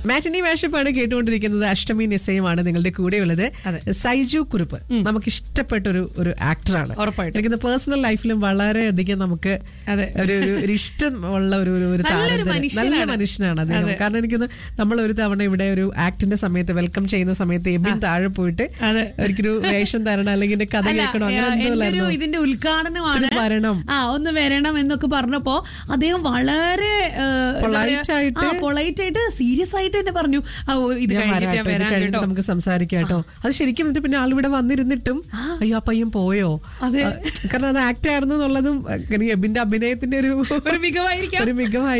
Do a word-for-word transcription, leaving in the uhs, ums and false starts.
മാറ്റിനി മാഷപ്പാണ് കേട്ടുകൊണ്ടിരിക്കുന്നത്. അഷ്ടമി നിസയുമാണ് നിങ്ങളുടെ കൂടെയുള്ളത്. സൈജു കുറുപ്പ് നമുക്ക് ഇഷ്ടപ്പെട്ട ഒരു ഒരു ആക്ടറാണ്. എനിക്ക് പേഴ്സണൽ ലൈഫിലും വളരെയധികം നമുക്ക് ഒരു ഒരു ഇഷ്ടമുള്ള ഒരു ഒരു നല്ല മനുഷ്യനാണ് അദ്ദേഹം. കാരണം എനിക്കൊന്ന് നമ്മൾ ഒരു തവണ ഇവിടെ ഒരു ആക്ടിന്റെ സമയത്ത് വെൽക്കം ചെയ്യുന്ന സമയത്ത് എബിൻ താഴെ പോയിട്ട് എനിക്കൊരു വേഷം തരണം അല്ലെങ്കിൽ എന്റെ കഥ കേൾക്കണോ അങ്ങനെ ഇതിന്റെ ഉദ്ഘാടനമാണ് വരണം ആ ഒന്ന് വരണം എന്നൊക്കെ പറഞ്ഞപ്പോ അദ്ദേഹം വളരെ പൊളൈറ്റ് ആയിട്ട് സീരിയസ് ആയിട്ട് തന്നെ പറഞ്ഞു ഇത് കഴിഞ്ഞിട്ട് നമുക്ക് സംസാരിക്കാം കേട്ടോ. അത് ശരിക്കും എന്നിട്ട് പിന്നെ ആളിവിടെ വന്നിരുന്നിട്ടും അയ്യോ ആ പയ്യൻ പോയോ, കാരണം അത് ആക്ട് ആയിരുന്നു എന്നുള്ളതും എബിന്റെ അഭിനയത്തിന്റെ ഒരു മികവായിരിക്കും ഒരു മികവായി